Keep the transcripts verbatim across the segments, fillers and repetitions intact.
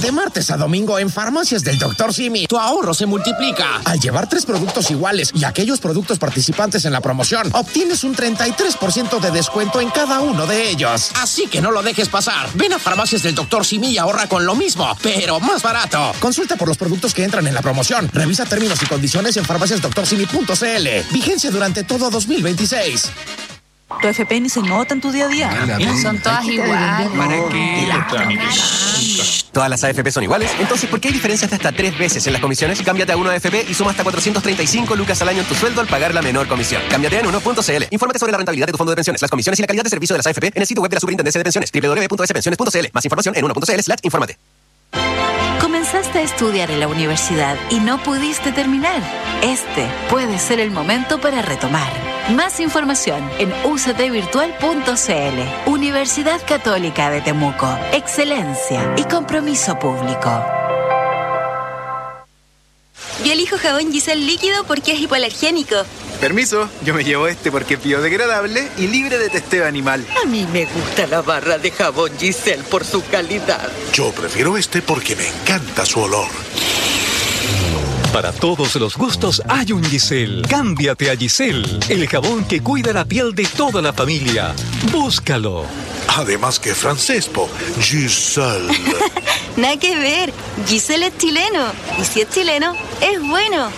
De martes a domingo en Farmacias del doctor Simi, tu ahorro se multiplica. Al llevar tres productos iguales y aquellos productos participantes en la promoción, obtienes un treinta y tres por ciento de descuento en cada uno de ellos. Así que no lo dejes pasar. Ven a Farmacias del doctor Simi y ahorra con lo mismo, pero más barato. Consulta por los productos que entran en la promoción. Revisa términos y condiciones en farmacias doctor simi punto c l. Vigencia durante todo dos mil veintiséis. Tu F P ni se nota en tu día a día. Son todas iguales. ¿Para qué? ¿Todas las A F P son iguales? Entonces, ¿por qué hay diferencias de hasta tres veces en las comisiones? Cámbiate a Uno A F P y suma hasta cuatrocientos treinta y cinco lucas al año en tu sueldo al pagar la menor comisión. Cámbiate en uno punto c l. Infórmate sobre la rentabilidad de tu fondo de pensiones, las comisiones y la calidad de servicio de las A F P en el sitio web de la Superintendencia de Pensiones, doble u doble u doble u punto s pensiones punto c l. Más información en uno punto c l slash infórmate. Comenzaste a estudiar en la universidad y no pudiste terminar. Este puede ser el momento para retomar. Más información en u c t virtual punto c l. Universidad Católica de Temuco. Excelencia y compromiso público. Yo elijo jabón Giselle líquido porque es hipoalergénico. Permiso, yo me llevo este porque es biodegradable y libre de testeo animal. A mí me gusta la barra de jabón Giselle por su calidad. Yo prefiero este porque me encanta su olor. Para todos los gustos hay un Giselle. Cámbiate a Giselle, el jabón que cuida la piel de toda la familia. Búscalo. Además que francés, po. Giselle. Nada que ver. Giselle es chileno. Y si es chileno, es bueno.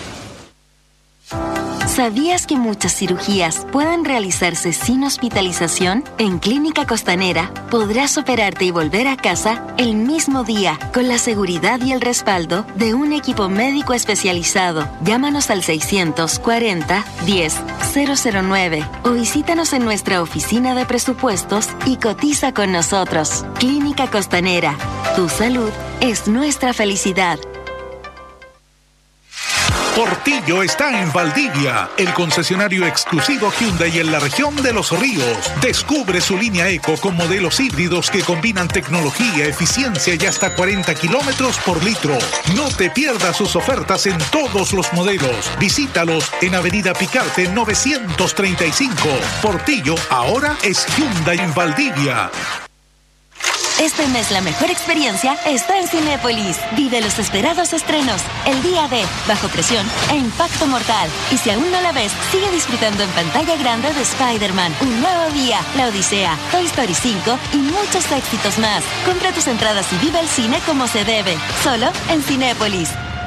¿Sabías que muchas cirugías pueden realizarse sin hospitalización? En Clínica Costanera podrás operarte y volver a casa el mismo día con la seguridad y el respaldo de un equipo médico especializado. Llámanos al seiscientos cuarenta diez cero cero nueve o visítanos en nuestra oficina de presupuestos y cotiza con nosotros. Clínica Costanera. Tu salud es nuestra felicidad. Portillo está en Valdivia, el concesionario exclusivo Hyundai en la región de Los Ríos. Descubre su línea Eco con modelos híbridos que combinan tecnología, eficiencia y hasta cuarenta kilómetros por litro. No te pierdas sus ofertas en todos los modelos. Visítalos en Avenida Picarte novecientos treinta y cinco. Portillo ahora es Hyundai en Valdivia. Este mes la mejor experiencia está en Cinépolis. Vive los esperados estrenos, El Día de, Bajo Presión e Impacto Mortal. Y si aún no la ves, sigue disfrutando en pantalla grande de Spider-Man, Un Nuevo Día, La Odisea, Toy Story cinco y muchos éxitos más. Compra tus entradas y vive el cine como se debe. Solo en Cinépolis.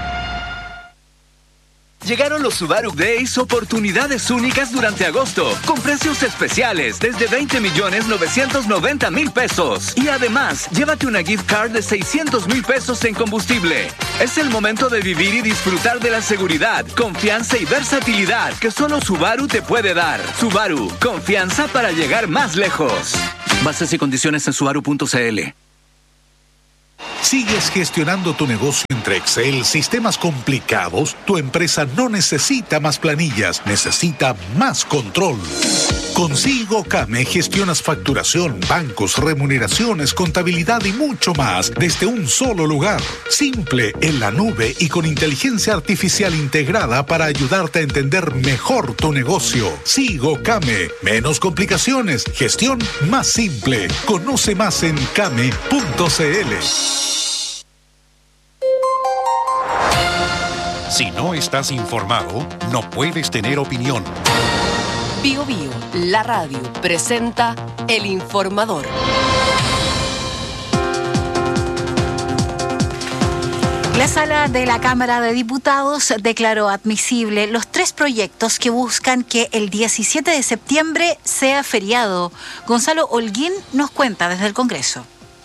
Llegaron los Subaru Days, oportunidades únicas durante agosto, con precios especiales desde veinte millones novecientos noventa mil pesos. Y además, llévate una gift card de seiscientos mil pesos en combustible. Es el momento de vivir y disfrutar de la seguridad, confianza y versatilidad que solo Subaru te puede dar. Subaru, confianza para llegar más lejos. Bases y condiciones en subaru punto c l. ¿Sigues gestionando tu negocio entre Excel, sistemas complicados? Tu empresa no necesita más planillas, necesita más control. Con SIGOCAME gestionas facturación, bancos, remuneraciones, contabilidad y mucho más desde un solo lugar. Simple, en la nube y con inteligencia artificial integrada para ayudarte a entender mejor tu negocio. SIGOCAME. Menos complicaciones, gestión más simple. Conoce más en came punto c l. Si no estás informado, no puedes tener opinión. Bio Bio, la radio, presenta El Informador. La sala de la Cámara de Diputados declaró admisible los tres proyectos que buscan que el diecisiete de septiembre sea feriado. Gonzalo Holguín nos cuenta desde el Congreso.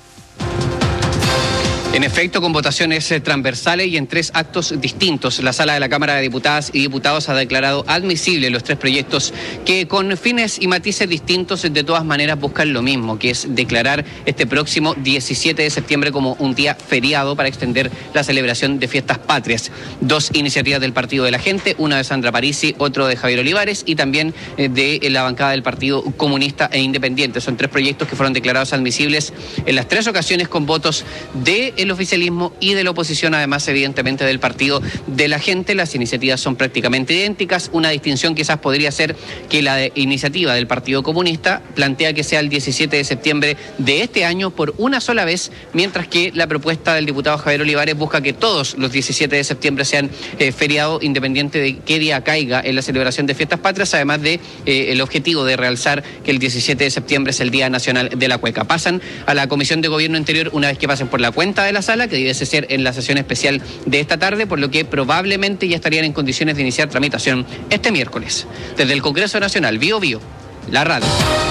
En efecto, con votaciones transversales y en tres actos distintos, la Sala de la Cámara de Diputadas y Diputados ha declarado admisibles los tres proyectos que con fines y matices distintos de todas maneras buscan lo mismo, que es declarar este próximo diecisiete de septiembre como un día feriado para extender la celebración de fiestas patrias. Dos iniciativas del Partido de la Gente, una de Sandra Parisi, otro de Javier Olivares y también de la bancada del Partido Comunista e Independiente. Son tres proyectos que fueron declarados admisibles en las tres ocasiones con votos de del oficialismo y de la oposición, además evidentemente del Partido de la Gente. Las iniciativas son prácticamente idénticas. Una distinción quizás podría ser que la de iniciativa del Partido Comunista plantea que sea el diecisiete de septiembre de este año por una sola vez, mientras que la propuesta del diputado Javier Olivares busca que todos los diecisiete de septiembre sean eh, feriado, independiente de qué día caiga en la celebración de fiestas patrias, además de eh, el objetivo de realzar que el diecisiete de septiembre es el Día Nacional de la Cueca. Pasan a la Comisión de Gobierno Interior una vez que pasen por la cuenta de la sala, que debe ser en la sesión especial de esta tarde, por lo que probablemente ya estarían en condiciones de iniciar tramitación este miércoles. Desde el Congreso Nacional, Bio Bio, la radio.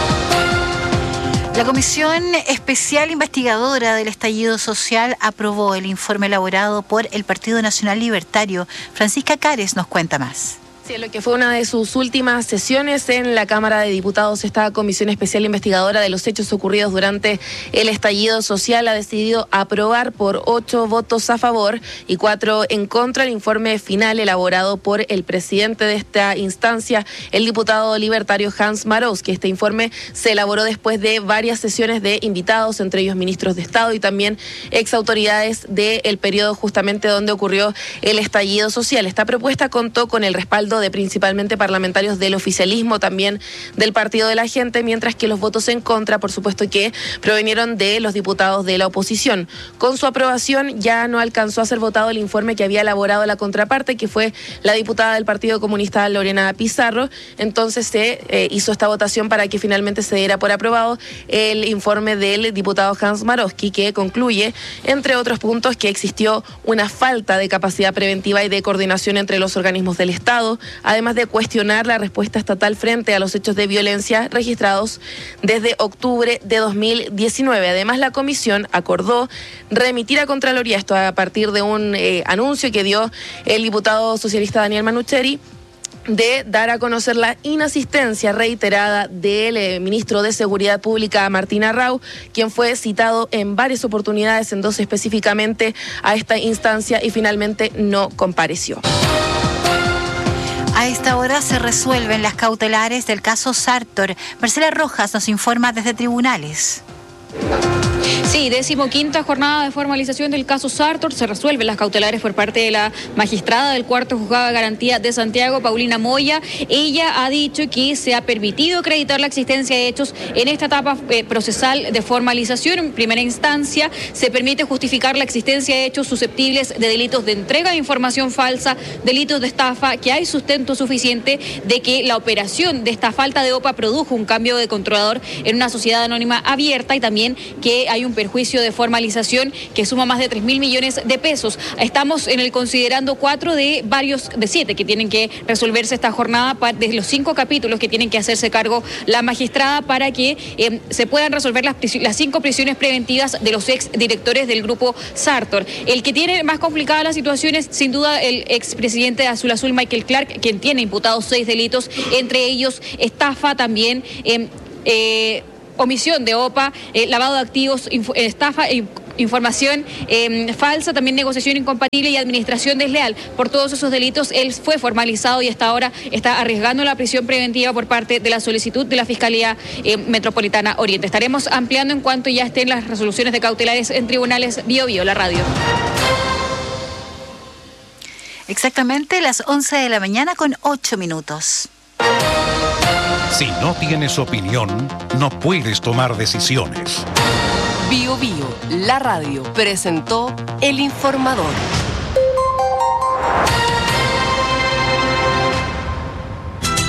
La Comisión Especial Investigadora del Estallido Social aprobó el informe elaborado por el Partido Nacional Libertario. Francisca Cares nos cuenta más. Sí, en lo que fue una de sus últimas sesiones en la Cámara de Diputados, esta Comisión Especial Investigadora de los hechos ocurridos durante el estallido social ha decidido aprobar por ocho votos a favor y cuatro en contra el informe final elaborado por el presidente de esta instancia, el diputado libertario Hans Marowski. Este informe se elaboró después de varias sesiones de invitados, entre ellos ministros de Estado y también exautoridades del periodo justamente donde ocurrió el estallido social. Esta propuesta contó con el respaldo de principalmente parlamentarios del oficialismo, también del Partido de la Gente, mientras que los votos en contra, por supuesto que provinieron de los diputados de la oposición. Con su aprobación ya no alcanzó a ser votado el informe que había elaborado la contraparte, que fue la diputada del Partido Comunista Lorena Pizarro. Entonces se eh, hizo esta votación para que finalmente se diera por aprobado el informe del diputado Hans Marowski, que concluye, entre otros puntos, que existió una falta de capacidad preventiva y de coordinación entre los organismos del Estado, además de cuestionar la respuesta estatal frente a los hechos de violencia registrados desde octubre de dos mil diecinueve. Además, la comisión acordó remitir a Contraloría, esto a partir de un eh, anuncio que dio el diputado socialista Daniel Manucheri, de dar a conocer la inasistencia reiterada del eh, ministro de Seguridad Pública, Martín Arrau, quien fue citado en varias oportunidades, en dos específicamente, a esta instancia y finalmente no compareció. A esta hora se resuelven las cautelares del caso Sartor. Marcela Rojas nos informa desde tribunales. Sí, decimoquinta jornada de formalización del caso Sartor. Se resuelven las cautelares por parte de la magistrada del cuarto juzgado de garantía de Santiago, Paulina Moya. Ella ha dicho que se ha permitido acreditar la existencia de hechos en esta etapa eh, procesal de formalización. En primera instancia, se permite justificar la existencia de hechos susceptibles de delitos de entrega de información falsa, delitos de estafa, que hay sustento suficiente de que la operación de esta falta de O P A produjo un cambio de controlador en una sociedad anónima abierta, y también que hay un perjuicio de formalización que suma más de tres mil millones de pesos. Estamos en el considerando cuatro de varios, de siete que tienen que resolverse esta jornada, de los cinco capítulos que tienen que hacerse cargo la magistrada para que eh, se puedan resolver las, las cinco prisiones preventivas de los ex directores del grupo Sartor. El que tiene más complicada la situación es sin duda el expresidente de Azul Azul, Michael Clark, quien tiene imputados seis delitos, entre ellos estafa, también eh, eh, omisión de O P A, eh, lavado de activos, inf- estafa, eh, información eh, falsa, también negociación incompatible y administración desleal. Por todos esos delitos, él fue formalizado y hasta ahora está arriesgando la prisión preventiva por parte de la solicitud de la Fiscalía eh, Metropolitana Oriente. Estaremos ampliando en cuanto ya estén las resoluciones de cautelares en tribunales. Bio Bio, la radio. Exactamente las once de la mañana con ocho minutos. Si no tienes opinión, no puedes tomar decisiones. Bio Bio, la radio, presentó El Informador.